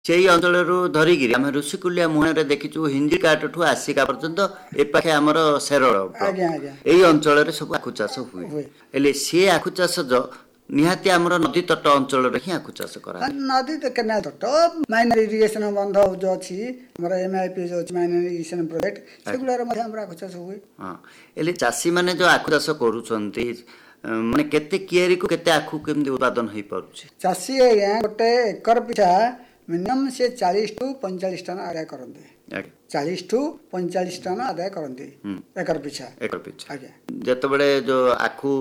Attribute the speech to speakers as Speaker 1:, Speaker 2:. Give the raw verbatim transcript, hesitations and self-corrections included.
Speaker 1: ସେଇ ଅଞ୍ଚଳରୁ ଧରିକିରି ଆମେ ଋଷିକୁଲିଆ ମୁହଁରେ ଦେଖିଛୁ ହିଞ୍ଜି କାଠଠୁ ଆସିକା ପର୍ଯ୍ୟନ୍ତ ଏ ପାଖେ ଆମର ସେରଳ
Speaker 2: ଆଜ୍ଞା ଆଜ୍ଞା
Speaker 1: ଏଇ ଅଞ୍ଚଳରେ ସବୁ ଆଖୁ ଚାଷ ହୁଏ
Speaker 2: ହୁଏ।
Speaker 1: ହେଲେ ସେ ଆଖୁ ଚାଷ ଯ ନିହାତି ଆମର ନଦୀ ତଟ ଅଞ୍ଚଳରେ ହିଁ ଆଖୁ ଚାଷ କରାଯାଏ।
Speaker 2: ନଦୀ କେନାଲ ତଟ ମାଇନର ଇରିଗେସନ ବନ୍ଧ ଯୋଉ ଅଛି ଆମର ଏମ୍ ଆଇ ପି ଯୋଉ ଅଛି ମାଇନର ଇରିଗେସନ ପ୍ରୋଜେକ୍ଟ ସେଗୁଡ଼ାରେ ମଧ୍ୟ ଆମର ଆଖୁ ଚାଷ ହୁଏ।
Speaker 1: ହଁ ହେଲେ ଚାଷୀମାନେ ଯୋଉ ଆଖୁ ଚାଷ କରୁଛନ୍ତି ମାନେ କେତେ କିଆରିକୁ କେତେ ଆଖୁ କେମିତି ଉତ୍ପାଦନ ହେଇପାରୁଛି?
Speaker 2: ଚାଷୀ ଆଜ୍ଞା ଗୋଟେ ଏକର ପିଛା ମିନିମମ୍ ସେ ଚାଳିଶ ଟୁ ପଇଁଚାଳିଶ ଟନ ଆଦାୟ କରନ୍ତି। ଚାଳିଶ ଟୁ ପଇଁଚାଳିଶ ଟନ ଆଦାୟ କରନ୍ତି ଏକର ପିଛା।
Speaker 1: ଏକର ପିଛା
Speaker 2: ଆଜ୍ଞା
Speaker 1: ଯେତେବେଳେ ଯୋଉ ଆଖୁ